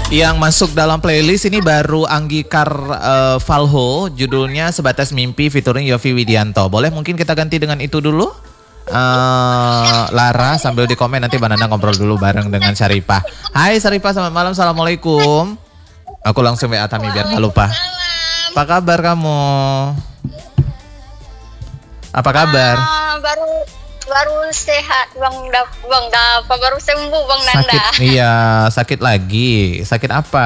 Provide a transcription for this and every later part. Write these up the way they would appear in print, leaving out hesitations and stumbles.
Yang masuk dalam playlist ini baru Anggikar Valho, judulnya Sebatas Mimpi featuring Yovie Widianto. Boleh mungkin kita ganti dengan itu dulu? Lara sambil di komen, nanti Mbak Nanda ngobrol dulu bareng dengan Syarifah. Hai Syarifah, selamat malam, assalamualaikum. Aku langsung WA Tami biar gak lupa. Apa kabar kamu? Apa kabar? Baru sehat Bang Dafa, baru sembuh Bang Nanda. Sakit, iya, sakit lagi. Sakit apa?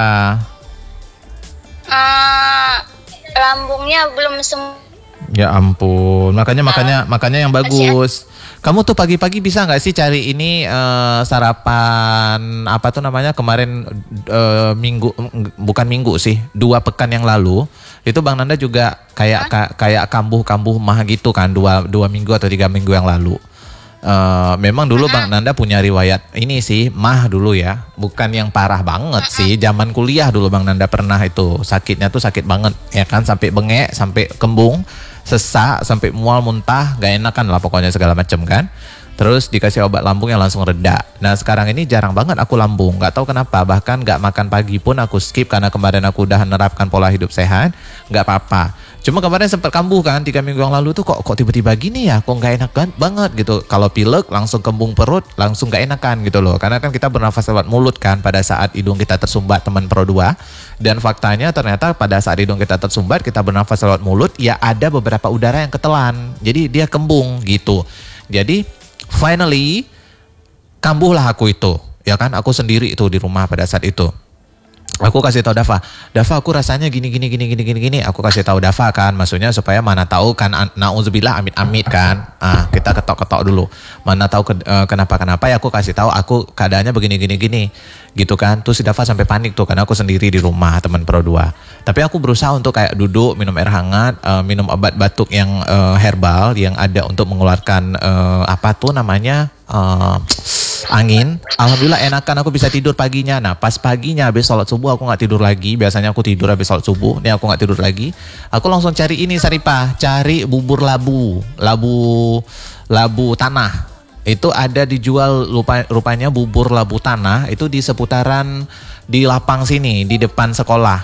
Lambungnya belum sembuh. Ya ampun, makanya yang bagus. Kamu tuh pagi-pagi bisa nggak sih cari ini sarapan apa tuh namanya kemarin bukan minggu sih, 2 pekan yang lalu itu Bang Nanda juga kayak kambuh mah gitu kan 2 minggu atau 3 minggu yang lalu. Memang dulu Bang Nanda punya riwayat ini sih mah dulu ya, bukan yang parah banget sih. Zaman kuliah dulu Bang Nanda pernah itu sakitnya tuh sakit banget ya kan, sampai bengek, sampai kembung, sesak, sampai mual, muntah, gak enakan lah pokoknya segala macam kan. Terus dikasih obat lambung yang langsung reda. Nah sekarang ini jarang banget aku lambung, gak tahu kenapa. Bahkan gak makan pagi pun aku skip karena kemarin aku udah menerapkan pola hidup sehat, gak apa-apa. Cuma kemarin sempat kambuh kan 3 minggu yang lalu tuh kok tiba-tiba gini ya, kok gak enak banget gitu. Kalau pilek langsung kembung perut, langsung gak enakan gitu loh. Karena kan kita bernafas lewat mulut kan pada saat hidung kita tersumbat teman Pro 2. Dan faktanya ternyata pada saat hidung kita tersumbat, kita bernafas lewat mulut, ya ada beberapa udara yang ketelan. Jadi dia kembung gitu. Jadi finally kambuhlah aku itu. Ya kan, aku sendiri itu di rumah pada saat itu. Aku kasih tahu Dafa aku rasanya gini. Aku kasih tahu Dafa kan, maksudnya supaya mana tahu kan, nauzubillah amit-amit kan. Kita ketok-ketok dulu. Mana tahu kenapa ya, aku kasih tahu aku keadaannya begini gitu kan. Terus si Dafa sampai panik tuh karena aku sendiri di rumah teman Pro 2. Tapi aku berusaha untuk kayak duduk, minum air hangat, minum obat batuk yang herbal yang ada untuk mengeluarkan apa tuh namanya angin. Alhamdulillah enakan, aku bisa tidur paginya. Nah pas paginya habis sholat subuh aku gak tidur lagi. Biasanya aku tidur habis sholat subuh, ini aku gak tidur lagi. Aku langsung cari ini Syarifah, cari bubur labu tanah. Itu ada dijual rupanya bubur labu tanah. Itu di seputaran di lapang sini, di depan sekolah.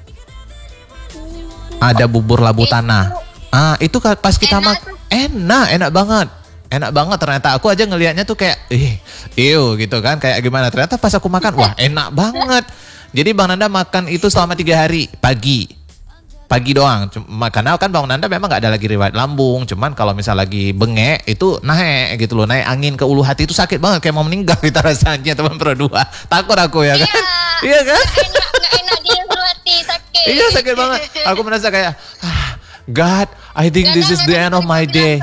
Ada bubur labu tanah. Itu pas kita enak banget. Enak banget ternyata, aku aja ngelihatnya tuh kayak gitu kan, kayak gimana. Ternyata pas aku makan, wah enak banget. Jadi Bang Nanda makan itu selama 3 hari, pagi doang. Karena kan Bang Nanda memang gak ada lagi riwayat lambung. Cuman kalau misal lagi bengek itu naik gitu loh, naik angin ke ulu hati itu sakit banget, kayak mau meninggal kita rasanya teman Pro 2. Takut aku ya kan. Iya kan? Gak enak di ulu hati, sakit. Iya sakit banget. Aku merasa kayak God, I think this is the end of my day.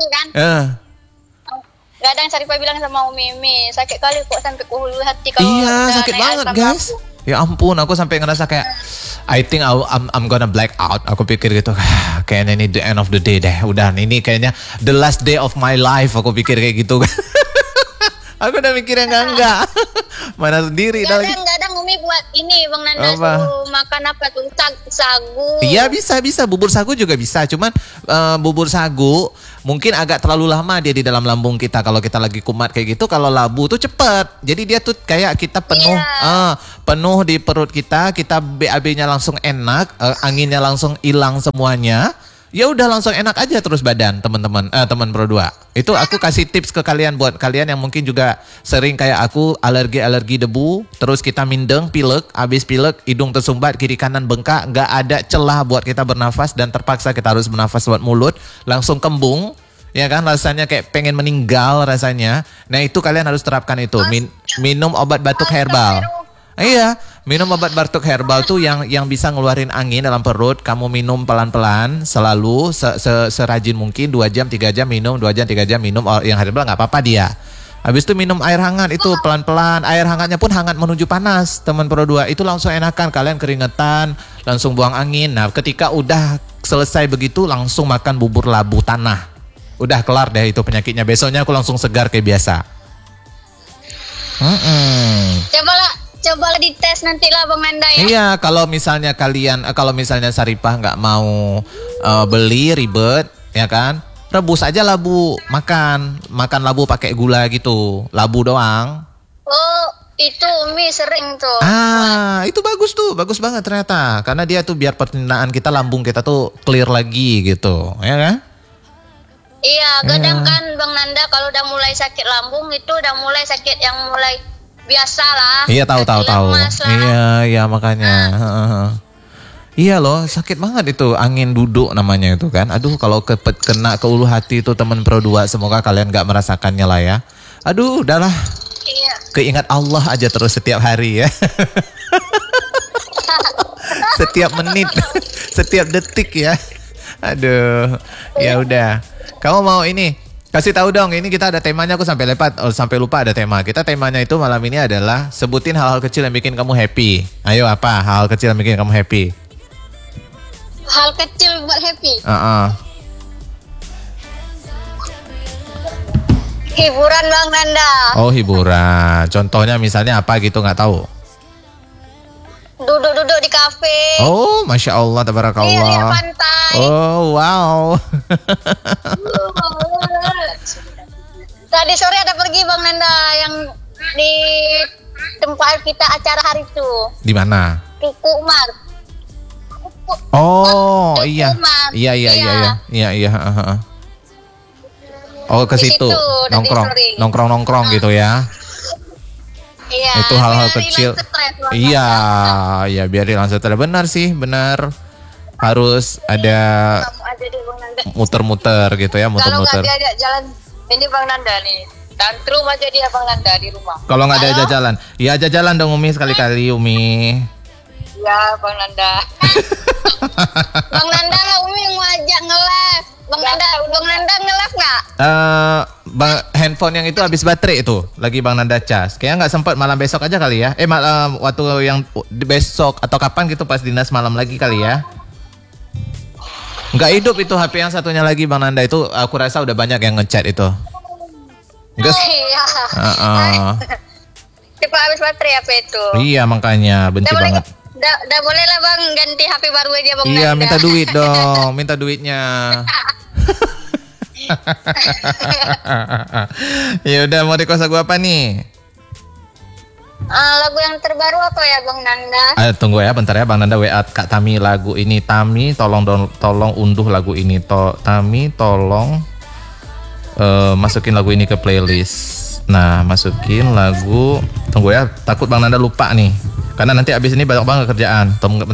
Kadang Syarifah bilang sama Umi, sakit kali kok sampai ke hulu hati kalau sakit banget guys. Ya ampun, aku sampai ngerasa kayak I think I'm gonna black out. Aku pikir gitu, kayaknya ini the end of the day deh. Udah, ini kayaknya the last day of my life. Aku pikir kayak gitu. Aku udah mikirnya enggak. Mana sendiri. Kadang Umi buat ini Bang Nanda suruh makan apa tuh, sagu. Iya bisa. Bubur sagu juga bisa. Cuman bubur sagu mungkin agak terlalu lama dia di dalam lambung kita. Kalau kita lagi kumat kayak gitu, kalau labu tuh cepet. Jadi dia tuh kayak kita penuh di perut kita BAB-nya langsung enak, anginnya langsung hilang semuanya. Ya udah langsung enak aja terus badan teman-teman teman Pro 2. Itu aku kasih tips ke kalian, buat kalian yang mungkin juga sering kayak aku alergi debu, terus kita mindeng, pilek, habis pilek hidung tersumbat, kiri kanan bengkak, nggak ada celah buat kita bernafas dan terpaksa kita harus bernafas lewat mulut, langsung kembung. Ya kan, rasanya kayak pengen meninggal rasanya. Nah itu kalian harus terapkan itu. Minum obat batuk herbal. Iya, minum obat batuk herbal tuh yang bisa ngeluarin angin dalam perut. Kamu minum pelan-pelan selalu serajin mungkin, 2 jam 3 jam minum, 2 jam 3 jam minum yang herbal, nggak apa-apa dia. Habis itu minum air hangat itu pelan-pelan. Air hangatnya pun hangat menuju panas teman Pro 2. Itu langsung enakan, kalian keringetan, langsung buang angin. Nah ketika udah selesai begitu langsung makan bubur labu tanah. Udah kelar deh itu penyakitnya. Besoknya aku langsung segar kayak biasa. Cobalah dites nanti lah Bang Nanda ya. Iya, kalau misalnya Syarifah nggak mau beli ribet, ya kan? Rebus aja labu, makan labu pakai gula gitu, labu doang. Itu Umi sering tuh. Ah, itu bagus tuh, bagus banget ternyata. Karena dia tuh biar pencernaan kita, lambung kita tuh clear lagi gitu, ya kan? Iya, kadang kan Bang Nanda kalau udah mulai sakit lambung itu udah mulai sakit yang mulai biasa lah. Iya, tahu. lemas lah. Iya makanya. Iya loh, sakit banget itu angin duduk namanya itu kan. Aduh, kalau kena ke ulu hati itu teman Pro 2, semoga kalian gak merasakannya lah ya. Aduh, udahlah. Iya. Keingat Allah aja terus setiap hari ya. Setiap menit, setiap detik ya. Aduh, ya udah. Kamu mau ini? Kasih tahu dong, ini kita ada temanya, aku sampai lupa ada tema. Kita temanya itu malam ini adalah sebutin hal-hal kecil yang bikin kamu happy. Ayo, apa hal kecil yang bikin kamu happy? Hal kecil buat happy. Hiburan Bang Nanda. Oh, hiburan. Contohnya misalnya apa gitu, nggak tahu? Duduk-duduk di kafe. Oh, Masya Allah, tabarakallah. Lihat pantai. Oh, wow. Tadi sore ada pergi Bang Nanda yang di tempat kita acara hari itu. Di mana? Tuku Mar. Oh, Tuku iya. Mar. Iya. Oh, ke Di situ situ, tadi sore. nongkrong gitu ya. Iya. Itu hal-hal biar kecil. hilang stres, Bang Iya, Nanda. ya biar hilang stres. Benar sih, benar. Harus ada Kamu aja deh Bang Nanda. muter-muter gitu ya, Kalau nggak muter-muter. diajak jalan, ini Bang Nanda nih. Tantrum aja dia Bang Nanda di rumah. Kalau nggak ada Halo? jalan, ya aja jalan dong Umi sekali-kali Umi. Ya Bang Nanda. Bang Nanda lah Umi mau ajak nge-live. Bang Nanda nge-live nggak? Handphone yang itu habis baterai itu, lagi Bang Nanda cas. Kayaknya nggak sempat, malam besok aja kali ya. Malam waktu yang besok atau kapan gitu pas dinas malam lagi kali ya. Nggak hidup itu HP yang satunya lagi Bang Nanda itu, aku rasa udah banyak yang ngechat itu. Nggak. Iya. Cepat habis baterai apa itu? Iya makanya benci banget. Udah boleh lah Bang ganti HP baru aja Bang Iya, Nanda. minta duit dong, minta duitnya. Ya udah, mau request lagu apa nih? Lagu yang terbaru apa ya Bang Nanda? Tunggu ya, bentar ya Bang Nanda WA Kak Tami lagu ini. Tami, tolong unduh lagu ini. Tami, tolong masukin lagu ini ke playlist. Nah, masukin lagu. Tunggu ya, takut Bang Nanda lupa nih. Karena nanti abis ini banyak banget kerjaan.